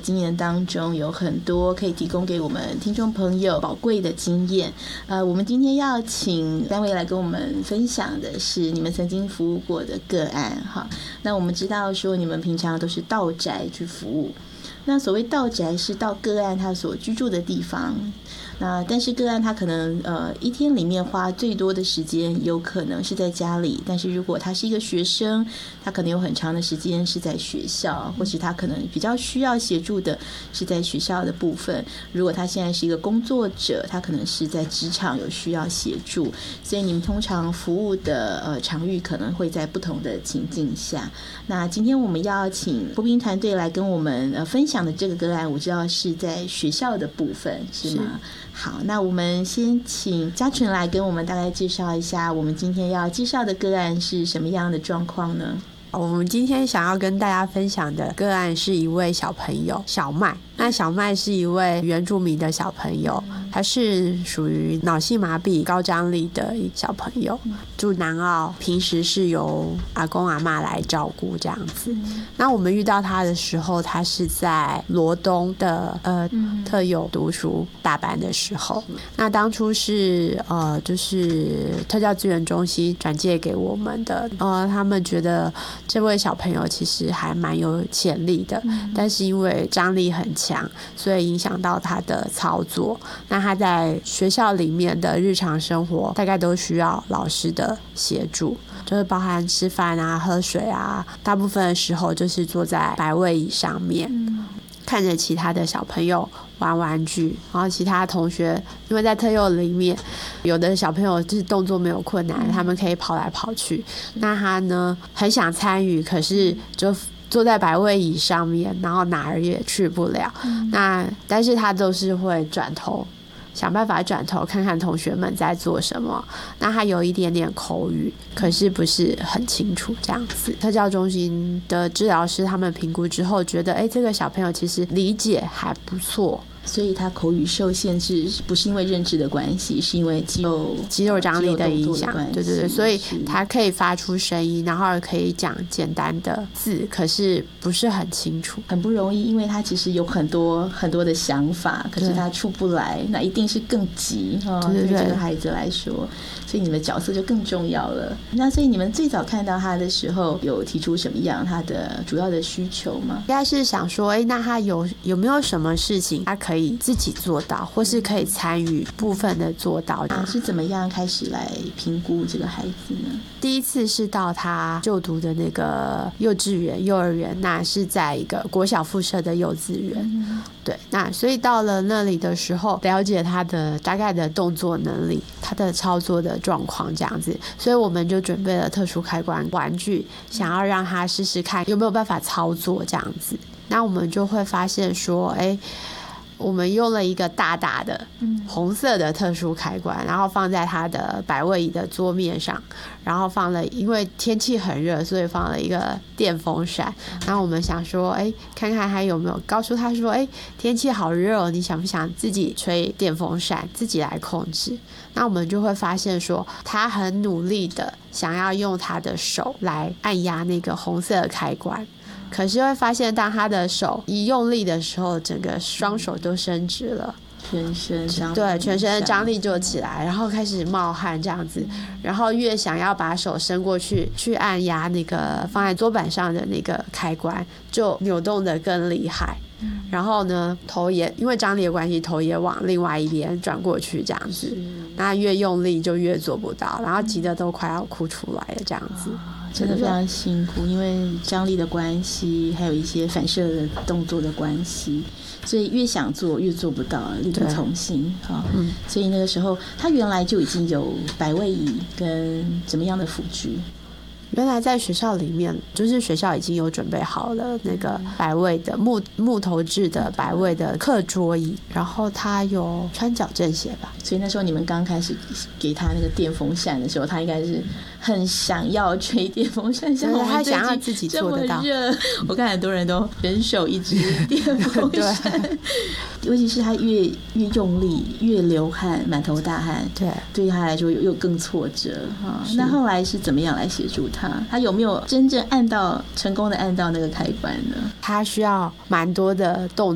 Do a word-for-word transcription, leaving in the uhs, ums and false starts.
经验当中有很多可以提供给我们听众朋友宝贵的经验。呃，我们今天要请三位来跟我们分享的是你们曾经服务过的个案哈。那我们知道说你们平常都是到宅去服务，那所谓到宅是到个案他所居住的地方。那但是个案他可能呃一天里面花最多的时间有可能是在家里，但是如果他是一个学生，他可能有很长的时间是在学校，或是他可能比较需要协助的是在学校的部分。如果他现在是一个工作者，他可能是在职场有需要协助，所以你们通常服务的呃场域可能会在不同的情境下。那今天我们要请国宾团队来跟我们呃分享的这个个案，我知道是在学校的部分，是吗？是。好，那我们先请嘉纯来跟我们大概介绍一下我们今天要介绍的个案是什么样的状况呢？ 我们今天想要跟大家分享的个案是一位小朋友小麦。那小麦是一位原住民的小朋友，他是属于脑性麻痹高张力的小朋友，住南澳，平时是由阿公阿嬷来照顾这样子。那我们遇到他的时候，他是在罗东的呃特有读书大班的时候，那当初是呃就是特教资源中心转介给我们的，呃他们觉得这位小朋友其实还蛮有潜力的，但是因为张力很强，所以影响到他的操作。那他在学校里面的日常生活大概都需要老师的协助，就是包含吃饭啊、喝水啊，大部分的时候就是坐在百位椅上面，看着其他的小朋友玩玩具，然后其他同学因为在特幼里面有的小朋友就是动作没有困难，他们可以跑来跑去，那他呢很想参与，可是就坐在百位椅上面，然后哪儿也去不了，那但是他都是会转头想办法转头看看同学们在做什么。那他有一点点口语，可是不是很清楚这样子。特教中心的治疗师他们评估之后觉得，哎，这个小朋友其实理解还不错， 所以他口语受限制不是因为认知的关系，是因为肌肉肌肉张力的影响。对对对，所以他可以发出声音，然后可以讲简单的字，可是不是很清楚， 很不容易，因为他其实有很多很多的想法，可是他出不来，那一定是更急哈、哦。对对对，对这个孩子来说，所以你们的角色就更重要了。那所以你们最早看到他的时候，有提出什么样他的主要的需求吗？ 应该是想说，哎，那他有有没有什么事情他可以自己做到，或是可以参与部分的做到、 啊、是怎么样开始来评估这个孩子呢？ 第一次是到他就读的那个幼稚园幼儿园，那是在一个国小附设的幼稚园、嗯、对，那所以到了那里的时候，了解他的大概的动作能力，他的操作的状况这样子，所以我们就准备了特殊开关玩具，想要让他试试看有没有办法操作这样子。那我们就会发现说，哎，我们用了一个大大的红色的特殊开关，然后放在他的百位椅的桌面上，然后放了，因为天气很热，所以放了一个电风扇。然后我们想说，哎，看看他有没有，告诉他说，哎，天气好热哦，你想不想自己吹电风扇，自己来控制？那我们就会发现说，他很努力的想要用他的手来按压那个红色的开关。可是会发现当他的手一用力的时候，整个双手都伸直了， 全身张力， 对，全身的张力就起来，然后开始冒汗这样子，然后越想要把手伸过去去按压那个放在桌板上的那个开关，就扭动得更厉害，然后呢头也因为张力的关系，头也往另外一边转过去这样子，那越用力就越做不到，然后急得都快要哭出来了这样子。 真的非常辛苦，因为张力的关系，还有一些反射的动作的关系，所以越想做越做不到，力不从心、哦嗯、所以那个时候他原来就已经有百位椅跟怎么样的辅具。 原来在学校里面，就是学校已经有准备好了那个百位的木木头制的百位的课桌椅，然后他有穿矫正鞋吧。 所以那时候你们刚开始给他那个电风扇的时候，他应该是很想要吹电风扇，像我们最近这么热，他想要自己做得到。我看很多人都人手一支电风扇，尤其是他越越用力，越流汗，满头大汗，对，对他来说又更挫折、哦、那后来是怎么样来协助他？他他有没有真正按到成功的按到那个开关呢？ 他需要蛮多的动